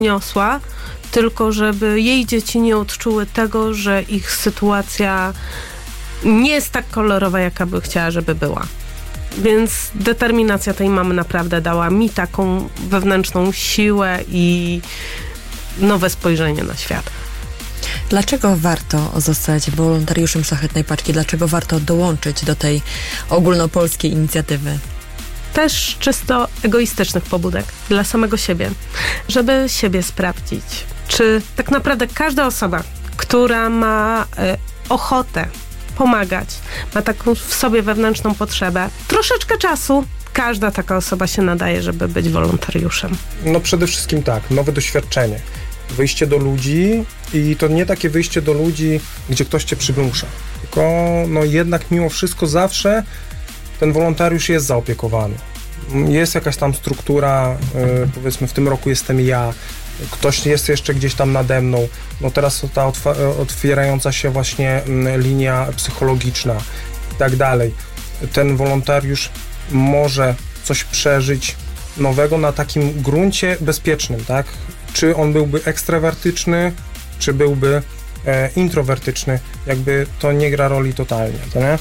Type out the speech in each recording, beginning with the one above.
niosła, tylko żeby jej dzieci nie odczuły tego, że ich sytuacja nie jest tak kolorowa, jaka by chciała, żeby była. Więc determinacja tej mamy naprawdę dała mi taką wewnętrzną siłę i nowe spojrzenie na świat. Dlaczego warto zostać wolontariuszem Szlachetnej Paczki? Dlaczego warto dołączyć do tej ogólnopolskiej inicjatywy? Też czysto egoistycznych pobudek dla samego siebie, żeby siebie sprawdzić, czy tak naprawdę każda osoba, która ma ochotę pomagać, ma taką w sobie wewnętrzną potrzebę, troszeczkę czasu, każda taka osoba się nadaje, żeby być wolontariuszem. No przede wszystkim tak, nowe doświadczenie, wyjście do ludzi i to nie takie wyjście do ludzi, gdzie ktoś cię przygląsza, tylko no jednak mimo wszystko zawsze ten wolontariusz jest zaopiekowany. Jest jakaś tam struktura, powiedzmy w tym roku jestem ja, ktoś jest jeszcze gdzieś tam nade mną, no teraz ta otwierająca się właśnie linia psychologiczna i tak dalej. Ten wolontariusz może coś przeżyć nowego na takim gruncie bezpiecznym, tak? Czy on byłby ekstrawertyczny, czy byłby introwertyczny, jakby to nie gra roli totalnie, to nie?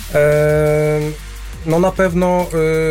No na pewno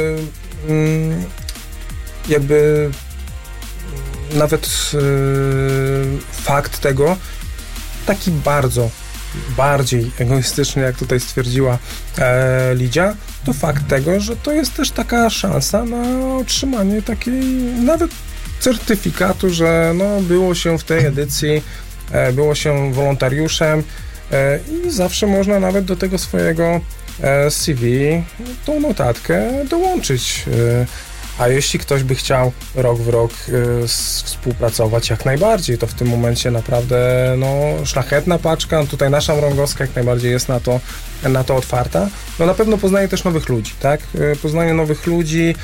jakby nawet fakt tego, taki bardziej egoistyczny, jak tutaj stwierdziła Lidia, to fakt tego, że to jest też taka szansa na otrzymanie takiej nawet certyfikatu, że no, było się w tej edycji, było się wolontariuszem i zawsze można nawet do tego swojego CV tą notatkę dołączyć. A jeśli ktoś by chciał rok w rok współpracować, jak najbardziej, to w tym momencie naprawdę no, Szlachetna Paczka, tutaj nasza Mrągowska jak najbardziej jest na to otwarta. No na pewno poznaje też nowych ludzi, tak? Poznaje nowych ludzi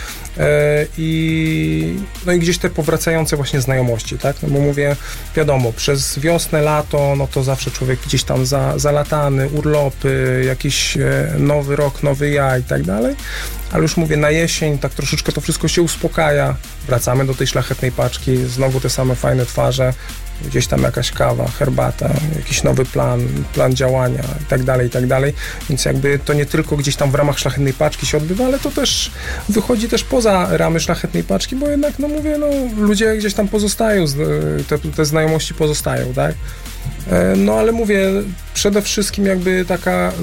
i gdzieś te powracające właśnie znajomości, tak? No bo mówię, wiadomo, przez wiosnę, lato, no to zawsze człowiek gdzieś tam zalatany, urlopy, jakiś nowy rok, nowy ja i tak dalej. Ale już mówię, na jesień tak troszeczkę to wszystko się uspokaja, wracamy do tej Szlachetnej Paczki, znowu te same fajne twarze, gdzieś tam jakaś kawa, herbata, jakiś nowy plan działania i tak dalej, więc jakby to nie tylko gdzieś tam w ramach Szlachetnej Paczki się odbywa, ale to też wychodzi też poza ramy Szlachetnej Paczki, bo jednak, no mówię, no ludzie gdzieś tam pozostają, te znajomości pozostają, tak? No ale mówię, przede wszystkim jakby taka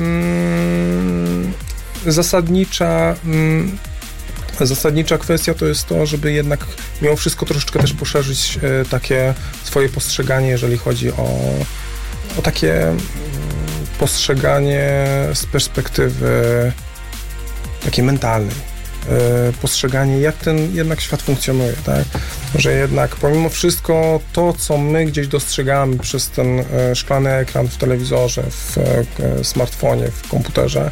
zasadnicza kwestia to jest to, żeby jednak mimo wszystko troszeczkę też poszerzyć takie swoje postrzeganie, jeżeli chodzi o takie postrzeganie z perspektywy takiej mentalnej. Postrzeganie, jak ten jednak świat funkcjonuje, tak? Że jednak pomimo wszystko to, co my gdzieś dostrzegamy przez ten szklany ekran w telewizorze, w smartfonie, w komputerze,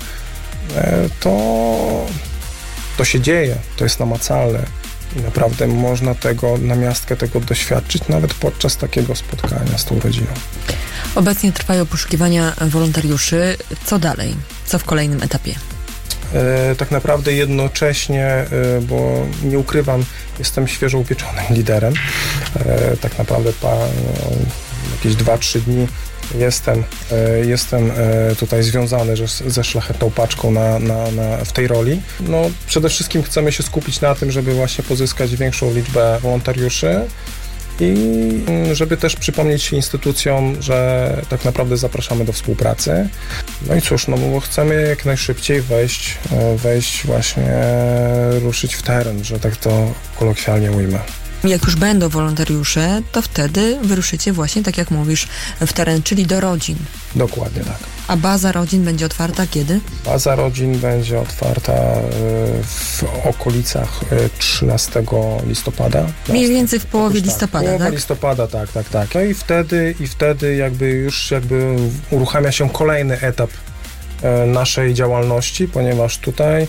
to się dzieje, to jest namacalne i naprawdę można namiastkę tego doświadczyć nawet podczas takiego spotkania z tą rodziną. Obecnie trwają poszukiwania wolontariuszy. Co dalej? Co w kolejnym etapie? Tak naprawdę jednocześnie, bo nie ukrywam, jestem świeżo upieczonym liderem. Tak naprawdę jakieś 2-3 dni jestem tutaj związany ze Szlachetną Paczką w tej roli. No, przede wszystkim chcemy się skupić na tym, żeby właśnie pozyskać większą liczbę wolontariuszy i żeby też przypomnieć instytucjom, że tak naprawdę zapraszamy do współpracy. No i cóż, no bo chcemy jak najszybciej wejść właśnie, ruszyć w teren, że tak to kolokwialnie ujmę. Jak już będą wolontariusze, to wtedy wyruszycie właśnie, tak jak mówisz, w teren, czyli do rodzin. Dokładnie tak. A baza rodzin będzie otwarta kiedy? Baza rodzin będzie otwarta w okolicach 13 listopada. Mniej więcej w połowie listopada, tak? Połowa listopada, tak. No i wtedy jakby uruchamia się kolejny etap naszej działalności, ponieważ tutaj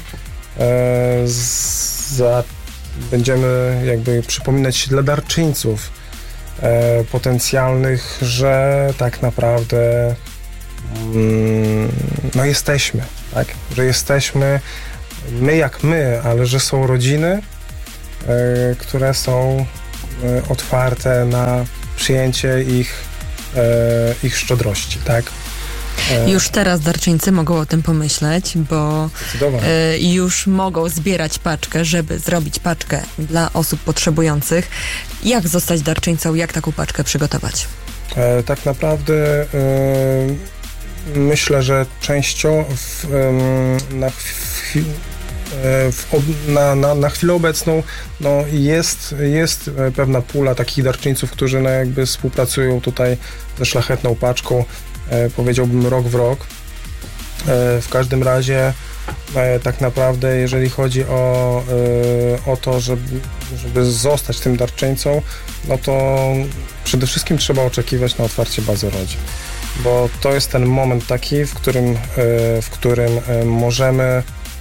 będziemy jakby przypominać dla darczyńców potencjalnych, że tak naprawdę no jesteśmy, tak? Że jesteśmy my jak my, ale że są rodziny, które są otwarte na przyjęcie ich szczodrości, tak? Już teraz darczyńcy mogą o tym pomyśleć, bo już mogą zbierać paczkę, żeby zrobić paczkę dla osób potrzebujących. Jak zostać darczyńcą? Jak taką paczkę przygotować? Tak naprawdę myślę, że częściowo na chwilę obecną jest pewna pula takich darczyńców, którzy jakby współpracują tutaj ze Szlachetną Paczką, powiedziałbym rok w rok. W każdym razie tak naprawdę jeżeli chodzi o to, żeby zostać tym darczyńcą, no to przede wszystkim trzeba oczekiwać na otwarcie bazy rodzin, bo to jest ten moment taki, w którym możemy,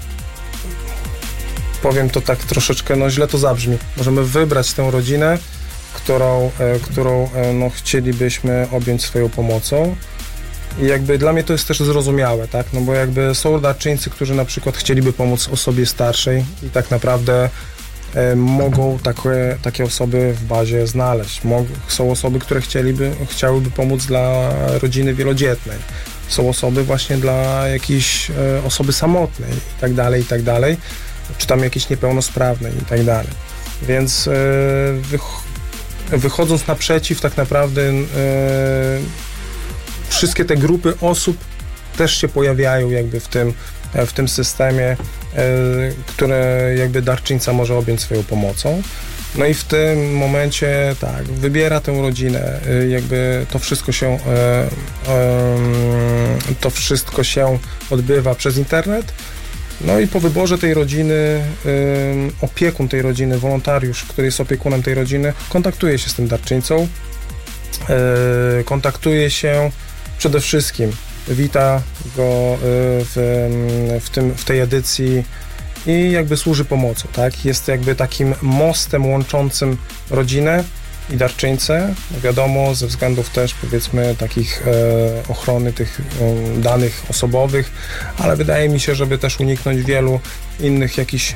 powiem to tak troszeczkę, źle to zabrzmi, możemy wybrać tę rodzinę, którą chcielibyśmy objąć swoją pomocą. I jakby dla mnie to jest też zrozumiałe, tak? No bo jakby są darczyńcy, którzy na przykład chcieliby pomóc osobie starszej i tak naprawdę mogą takie osoby w bazie znaleźć. Są osoby, które chciałyby pomóc dla rodziny wielodzietnej. Są osoby właśnie dla jakiejś osoby samotnej i tak dalej, czy tam jakiejś niepełnosprawnej i tak dalej. Więc wychodząc naprzeciw tak naprawdę wszystkie te grupy osób też się pojawiają jakby w tym systemie, które jakby darczyńca może objąć swoją pomocą. No i w tym momencie tak, wybiera tę rodzinę, jakby to wszystko się odbywa przez internet. No i po wyborze tej rodziny, opiekun tej rodziny, wolontariusz, który jest opiekunem tej rodziny, kontaktuje się z tym darczyńcą, kontaktuje się przede wszystkim, wita go w tej edycji i jakby służy pomocą, tak? Jest jakby takim mostem łączącym rodzinę i darczyńcę, wiadomo, ze względów też powiedzmy takich ochrony tych danych osobowych, ale wydaje mi się, żeby też uniknąć wielu innych jakichś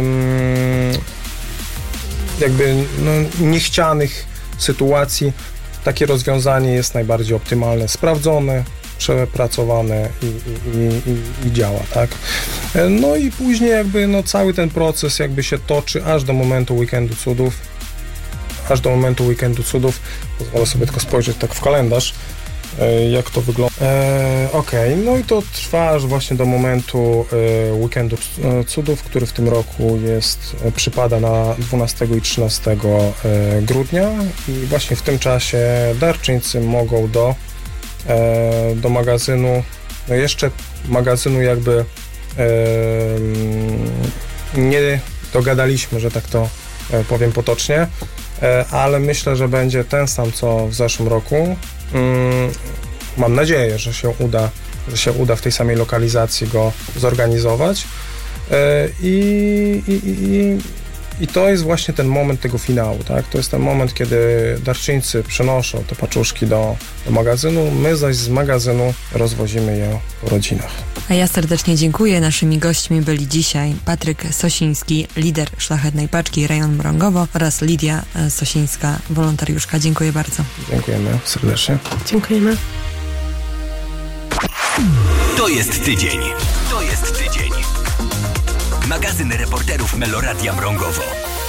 jakby niechcianych sytuacji, takie rozwiązanie jest najbardziej optymalne, sprawdzone, przepracowane i działa, tak? No i później jakby cały ten proces jakby się toczy aż do momentu Weekendu Cudów. Pozwolę sobie tylko spojrzeć tak w kalendarz, jak to wygląda. No i to trwa aż właśnie do momentu Weekendu Cudów, który w tym roku przypada na 12 i 13 grudnia i właśnie w tym czasie darczyńcy mogą do magazynu, jeszcze magazynu jakby nie dogadaliśmy, że tak to powiem potocznie, ale myślę, że będzie ten sam co w zeszłym roku. Mam nadzieję, że się uda w tej samej lokalizacji go zorganizować i to jest właśnie ten moment tego finału, tak? To jest ten moment, kiedy darczyńcy przenoszą te paczuszki do magazynu, my zaś z magazynu rozwozimy je po rodzinach. A ja serdecznie dziękuję. Naszymi gośćmi byli dzisiaj Patryk Sosiński, lider Szlachetnej Paczki Rejon Mrągowo oraz Lidia Sosińska, wolontariuszka. Dziękuję bardzo. Dziękujemy serdecznie. Dziękujemy. To jest tydzień. Magazyn reporterów Meloradia Mrągowo.